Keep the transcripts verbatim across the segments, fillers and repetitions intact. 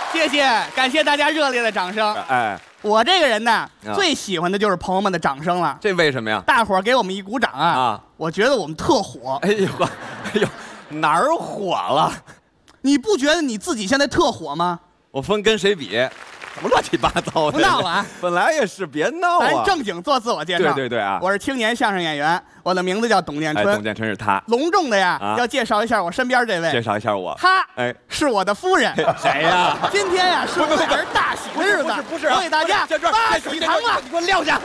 谢谢，感谢大家热烈的掌声。 哎， 我这个人呢， 啊最喜欢的就是朋友们的掌声了。 这为什么呀？ 大伙儿给我们一鼓掌啊， 啊我觉得我们特火。 哎呦，哎呦，哪儿火了？ 你不觉得你自己现在特火吗？ 我分跟谁比？什么乱七八糟的？ 不闹了啊！ 本来也是，别闹啊！ 咱正经做自我介绍。 对对对啊！ 我是青年相声演员，我的名字叫董建哎， 春。 董建春是他。 隆重的呀， 啊要介绍一下我身边这位。 介绍一下我。 她， 哎， 是我的夫人。 谁呀？ 今天呀，是我们俩人大喜的日子。 不是， 我给大家发喜糖了。 你给我撂下！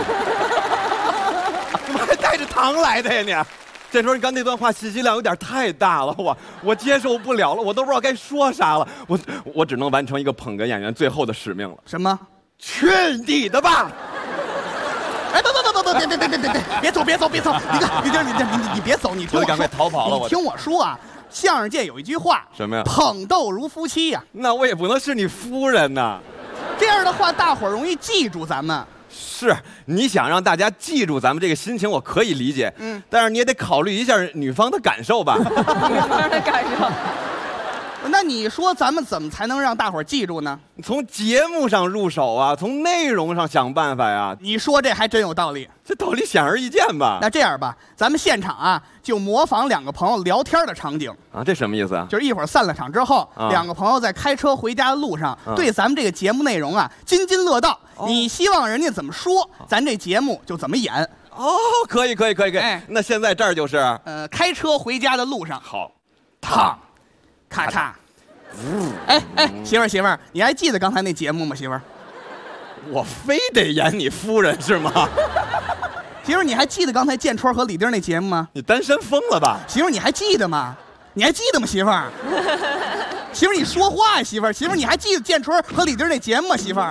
怎么还带着糖来的呀你？建春，你刚那段话信息量有点太大了，我我接受不了了，我都不知道该说啥了，我我只能完成一个捧哏演员最后的使命了。 什么？ 去你的吧！ 哎，等等等等等，别别别别别别，别走别走别走！你看，你这你这你你别走，你听我说， 我赶快逃跑了我你听我说啊，相声界有一句话， 什么呀？ 捧逗如夫妻呀。 那我也不能是你夫人呐。 这样的话，大伙儿容易记住咱们。 是，你想让大家记住咱们这个心情，我可以理解。嗯，但是你也得考虑一下女方的感受吧。 女方的感受。 那你说咱们怎么才能让大伙儿记住呢？ 从节目上入手啊，从内容上想办法呀。 你说这还真有道理， 这道理显而易见吧？ 那这样吧，咱们现场啊，就模仿两个朋友聊天的场景啊，这什么意思啊？ 就是一会儿散了场之后， 啊、 两个朋友在开车回家的路上， 啊、 对咱们这个节目内容啊津津乐道。哦、你希望人家怎么说，咱这节目就怎么演。 哦，可以可以可以可以。哎、那现在这儿就是呃，开车回家的路上， 好， 烫，咔嚓。哎哎，媳妇儿媳妇儿，你还记得刚才那节目吗？媳妇儿， 我非得演你夫人是吗？ 媳妇儿，你还记得刚才建春和李丁那节目吗？ 你单身疯了吧？ 媳妇儿，你还记得吗？你还记得吗？媳妇儿，媳妇儿，你说话呀！媳妇儿，媳妇儿，你还记得建春和李丁那节目吗？媳妇儿，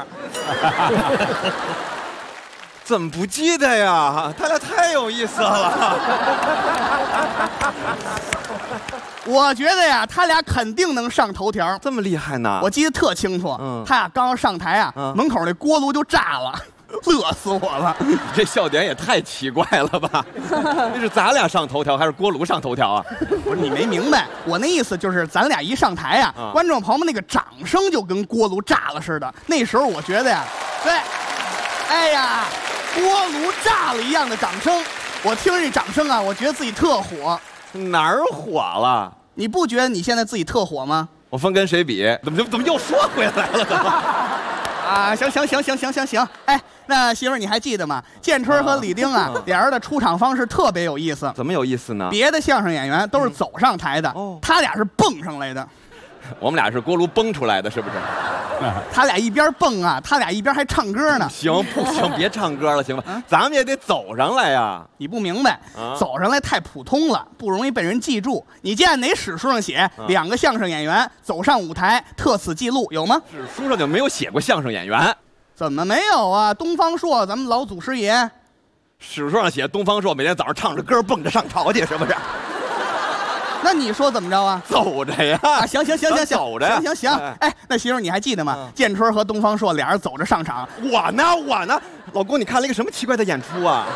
怎么不记得呀？他俩太有意思了。 我觉得呀，他俩肯定能上头条。 这么厉害呢？ 我记得特清楚。嗯，他俩刚上台啊，嗯、门口那锅炉就炸了，乐死我了。 这笑点也太奇怪了吧？这是咱俩上头条还是锅炉上头条啊？ 不是你没明白，我那意思就是咱俩一上台呀、啊，嗯、观众朋友们那个掌声就跟锅炉炸了似的。那时候我觉得呀，对，哎呀，锅炉炸了一样的掌声。我听着这掌声啊，我觉得自己特火。 哪儿火了？ 你不觉得你现在自己特火吗？ 我分跟谁比？怎么怎么又说回来了？怎么？ 啊，行行行行行行行，哎，那媳妇儿你还记得吗？建春和李丁啊，俩人的出场方式特别有意思。 怎么有意思呢？ 别的相声演员都是走上台的， 哦， 他俩是蹦上来的。 我们俩是锅炉崩出来的，是不是？ 他俩一边蹦啊，他俩一边还唱歌呢。 行不行？别唱歌了，行吧？啊、咱们也得走上来呀。 你不明白，啊、走上来太普通了，不容易被人记住。你见哪史书上写、啊、两个相声演员走上舞台特此记录有吗？ 史书上就没有写过相声演员。 怎么没有啊？东方朔，咱们老祖师爷， 史书上写东方朔每天早上唱着歌蹦着上朝去，是不是？ 那你说怎么着啊？ 走着呀！ 啊，行行行行行， 走着呀！ 行行行，哎，那媳妇儿你还记得吗？嗯、建春和东方朔俩人走着上场。 我呢，我呢，老公，你看了一个什么奇怪的演出啊？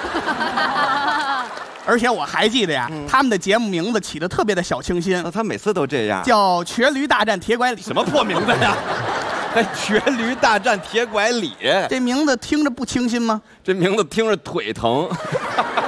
而且我还记得呀，嗯、他们的节目名字起得特别的小清新。 那他每次都这样。 叫《瘸驴大战铁拐李》。 什么破名字呀？还《瘸驴大战铁拐李》？ 这名字听着不清新吗？ 这名字听着腿疼。